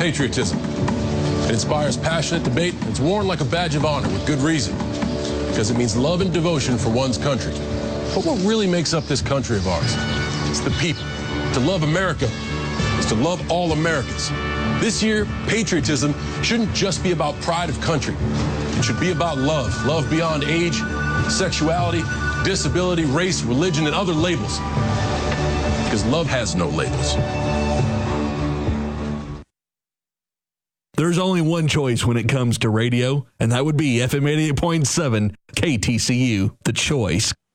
patriotism. It inspires passionate debate, and it's worn like a badge of honor with good reason, because it means love and devotion for one's country. But what really makes up this country of ours? It's the people. To love America is to love all Americans. This year, patriotism shouldn't just be about pride of country. It should be about love. Love beyond age, sexuality, disability, race, religion, and other labels. Because love has no labels. There's only one choice when it comes to radio, and that would be FM 88.7 KTCU, The Choice.